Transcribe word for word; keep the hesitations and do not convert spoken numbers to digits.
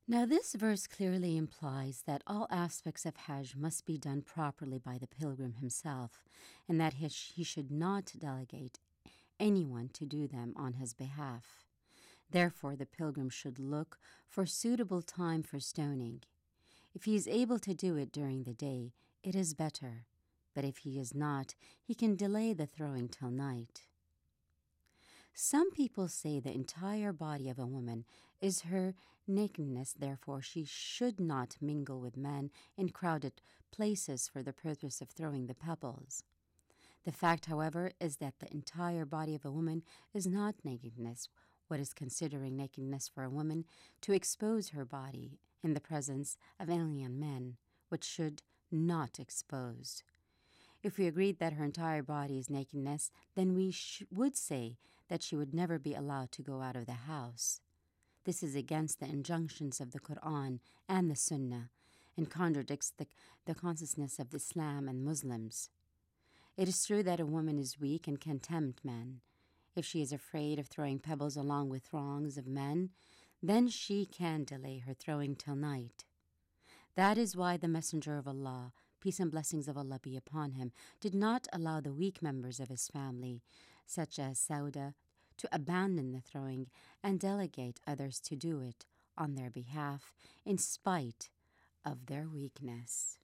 Now, this verse clearly implies that all aspects of Hajj must be done properly by the pilgrim himself, and that he sh- he should not delegate anyone to do them on his behalf. Therefore, the pilgrim should look for suitable time for stoning. If he is able to do it during the day, it is better, but if he is not, he can delay the throwing till night. Some people say the entire body of a woman is her nakedness, therefore she should not mingle with men in crowded places for the purpose of throwing the pebbles. The fact, however, is that the entire body of a woman is not nakedness. What is considering nakedness for a woman to expose her body in the presence of alien men, which should not expose. If we agreed that her entire body is nakedness, then we sh- would say that she would never be allowed to go out of the house. This is against the injunctions of the Quran and the Sunnah and contradicts the, the consciousness of Islam and Muslims. It is true that a woman is weak and can tempt men. If she is afraid of throwing pebbles along with throngs of men, then she can delay her throwing till night. That is why the Messenger of Allah, peace and blessings of Allah be upon him, did not allow the weak members of his family, such as Sauda, to abandon the throwing and delegate others to do it on their behalf in spite of their weakness.